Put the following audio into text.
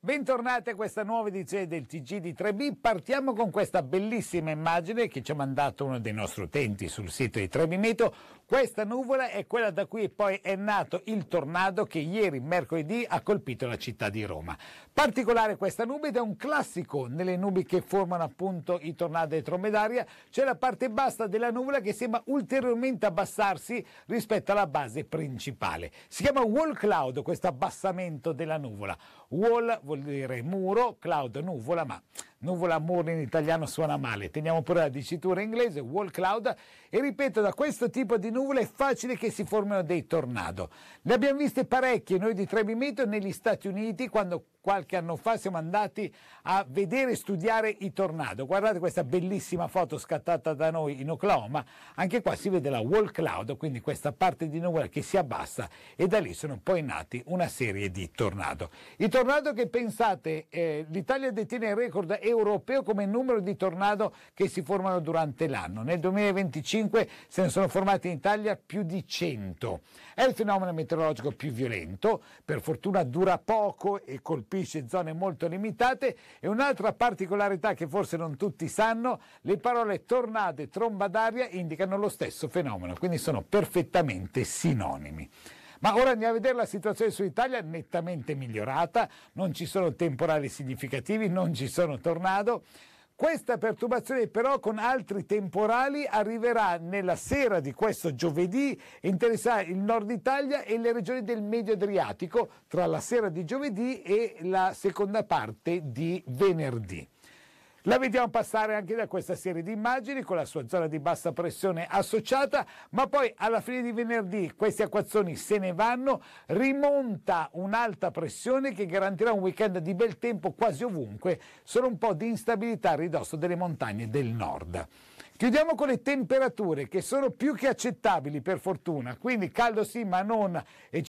Bentornati a questa nuova edizione del TG di 3B. Partiamo con questa bellissima immagine che ci ha mandato uno dei nostri utenti sul sito di 3B Meteo. Questa nuvola è quella da cui poi è nato il tornado che ieri, mercoledì, ha colpito la città di Roma. Particolare questa nube ed è un classico nelle nubi che formano appunto i tornado e trombe d'aria. C'è la parte bassa della nuvola che sembra ulteriormente abbassarsi rispetto alla base principale. Si chiama wall cloud, questo abbassamento della nuvola. Wall vuol dire muro, cloud nuvola, ma nuvola muro in italiano suona male. Teniamo pure la dicitura inglese, wall cloud, e ripeto, da questo tipo di nuvola è facile che si formino dei tornado. Ne abbiamo viste parecchie noi di 3B Meteo negli Stati Uniti, quando qualche anno fa siamo andati a vedere e studiare i tornado. Guardate questa bellissima foto scattata da noi in Oklahoma, anche qua si vede la wall cloud, quindi questa parte di nuvola che si abbassa, e da lì sono poi nati una serie di tornado. I tornado che pensate, l'Italia detiene il record europeo come numero di tornado che si formano durante l'anno. Nel 2025 se ne sono formati in Italia più di 100. È il fenomeno meteorologico più violento, per fortuna dura poco e colpisce zone molto limitate, e un'altra particolarità che forse non tutti sanno: le parole tornado e tromba d'aria indicano lo stesso fenomeno, quindi sono perfettamente sinonimi. Ma ora andiamo a vedere la situazione sull'Italia, nettamente migliorata, non ci sono temporali significativi, non ci sono tornado. Questa perturbazione però con altri temporali arriverà nella sera di questo giovedì, interesserà il nord Italia e le regioni del Medio Adriatico tra la sera di giovedì e la seconda parte di venerdì. La vediamo passare anche da questa serie di immagini con la sua zona di bassa pressione associata, ma poi alla fine di venerdì questi acquazzoni se ne vanno, rimonta un'alta pressione che garantirà un weekend di bel tempo quasi ovunque, solo un po' di instabilità a ridosso delle montagne del nord. Chiudiamo con le temperature che sono più che accettabili per fortuna, quindi caldo sì ma non